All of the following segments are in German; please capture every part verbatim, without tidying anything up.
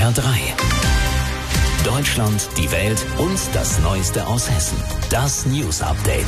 R drei. Deutschland, die Welt und das Neueste aus Hessen. Das News Update.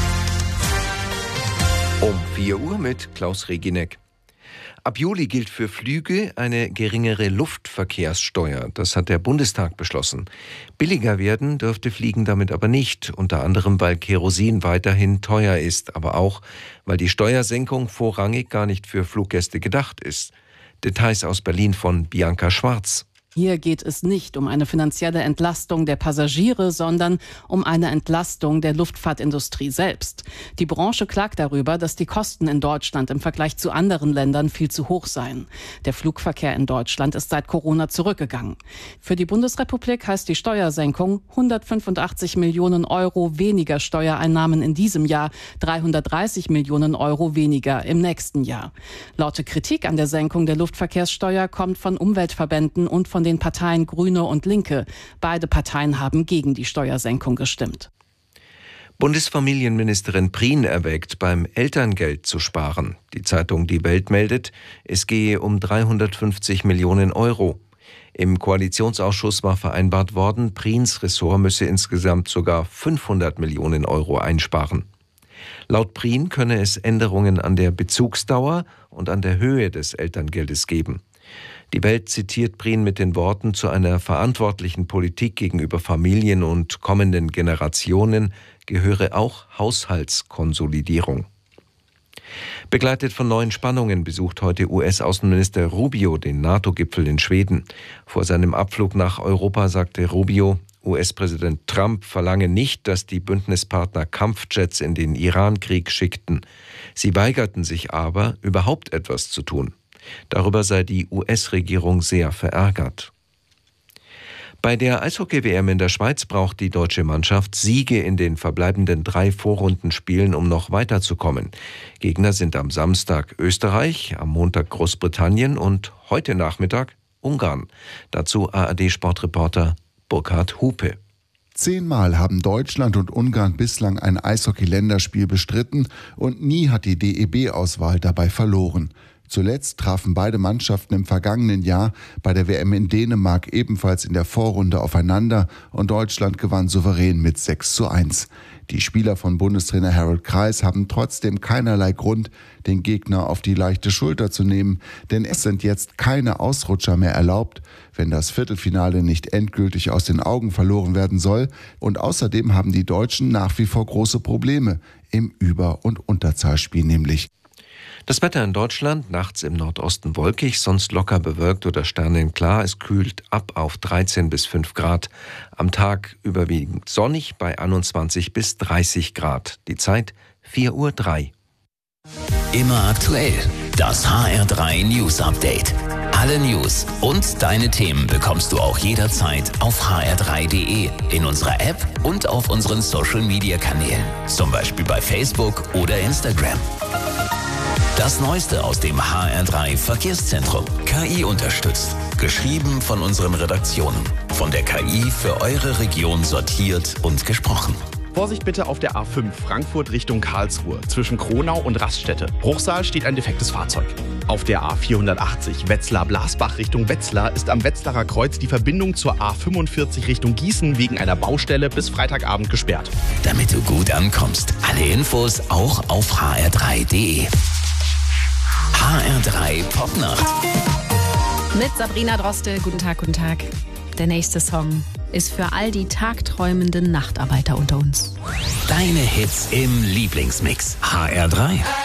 Um vier Uhr mit Klaus Reginek. Ab Juli gilt für Flüge eine geringere Luftverkehrssteuer. Das hat der Bundestag beschlossen. Billiger werden dürfte Fliegen damit aber nicht, unter anderem weil Kerosin weiterhin teuer ist, aber auch, weil die Steuersenkung vorrangig gar nicht für Fluggäste gedacht ist. Details aus Berlin von Bianca Schwarz. Hier geht es nicht um eine finanzielle Entlastung der Passagiere, sondern um eine Entlastung der Luftfahrtindustrie selbst. Die Branche klagt darüber, dass die Kosten in Deutschland im Vergleich zu anderen Ländern viel zu hoch seien. Der Flugverkehr in Deutschland ist seit Corona zurückgegangen. Für die Bundesrepublik heißt die Steuersenkung hundertfünfundachtzig Millionen Euro weniger Steuereinnahmen in diesem Jahr, dreihundertdreißig Millionen Euro weniger im nächsten Jahr. Laute Kritik an der Senkung der Luftverkehrssteuer kommt von Umweltverbänden und von den Parteien Grüne und Linke. Beide Parteien haben gegen die Steuersenkung gestimmt. Bundesfamilienministerin Prien erwägt, beim Elterngeld zu sparen. Die Zeitung Die Welt meldet, es gehe um dreihundertfünfzig Millionen Euro. Im Koalitionsausschuss war vereinbart worden, Priens Ressort müsse insgesamt sogar fünfhundert Millionen Euro einsparen. Laut Prien könne es Änderungen an der Bezugsdauer und an der Höhe des Elterngeldes geben. Die Welt zitiert Prien mit den Worten, zu einer verantwortlichen Politik gegenüber Familien und kommenden Generationen gehöre auch Haushaltskonsolidierung. Begleitet von neuen Spannungen besucht heute U S-Außenminister Rubio den NATO-Gipfel in Schweden. Vor seinem Abflug nach Europa sagte Rubio, U S-Präsident Trump verlange nicht, dass die Bündnispartner Kampfjets in den Iran-Krieg schickten. Sie weigerten sich aber, überhaupt etwas zu tun. Darüber sei die U S-Regierung sehr verärgert. Bei der Eishockey-W M in der Schweiz braucht die deutsche Mannschaft Siege in den verbleibenden drei Vorrundenspielen, um noch weiterzukommen. Gegner sind am Samstag Österreich, am Montag Großbritannien und heute Nachmittag Ungarn. Dazu A R D-Sportreporter Burkhard Hupe. Zehnmal haben Deutschland und Ungarn bislang ein Eishockey-Länderspiel bestritten und nie hat die D E B-Auswahl dabei verloren. Zuletzt trafen beide Mannschaften im vergangenen Jahr bei der W M in Dänemark ebenfalls in der Vorrunde aufeinander und Deutschland gewann souverän mit sechs zu eins. Die Spieler von Bundestrainer Harald Kreis haben trotzdem keinerlei Grund, den Gegner auf die leichte Schulter zu nehmen, denn es sind jetzt keine Ausrutscher mehr erlaubt, wenn das Viertelfinale nicht endgültig aus den Augen verloren werden soll. Und außerdem haben die Deutschen nach wie vor große Probleme im Über- und Unterzahlspiel nämlich. Das Wetter in Deutschland, nachts im Nordosten wolkig, sonst locker bewölkt oder sternenklar. Es kühlt ab auf dreizehn bis fünf Grad. Am Tag überwiegend sonnig bei einundzwanzig bis dreißig Grad. Die Zeit vier Uhr drei. Immer aktuell. Das H R drei News Update. Alle News und deine Themen bekommst du auch jederzeit auf h r drei punkt d e, in unserer App und auf unseren Social Media Kanälen. Zum Beispiel bei Facebook oder Instagram. Das Neueste aus dem H R drei Verkehrszentrum. K I unterstützt. Geschrieben von unseren Redaktionen. Von der K I für eure Region sortiert und gesprochen. Vorsicht bitte auf der A fünf Frankfurt Richtung Karlsruhe. Zwischen Kronau und Raststätte. Bruchsal steht ein defektes Fahrzeug. Auf der A vierhundertachtzig Wetzlar-Blasbach Richtung Wetzlar ist am Wetzlarer Kreuz die Verbindung zur A fünfundvierzig Richtung Gießen wegen einer Baustelle bis Freitagabend gesperrt. Damit du gut ankommst. Alle Infos auch auf h r drei punkt d e. H R drei Popnacht. Mit Sabrina Droste. Guten Tag, guten Tag. Der nächste Song ist für all die tagträumenden Nachtarbeiter unter uns. Deine Hits im Lieblingsmix. H R drei.